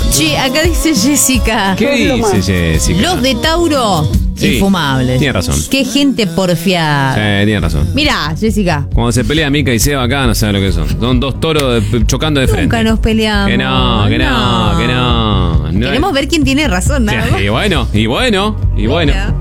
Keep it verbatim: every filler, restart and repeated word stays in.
Che, acá dice Jessica. ¿Qué dice Jessica? Los de Tauro, Sí, infumables. tiene razón. Qué gente porfiada. Sí, tiene razón. Mirá, Jessica. Cuando se pelea Mica y Seba acá, no saben lo que son. Son dos toros de- chocando de frente. Nunca nos peleamos. Que no, que no, No. que no. No Queremos es- ver quién tiene razón, nada más. Y bueno, y bueno, y bueno. Mira.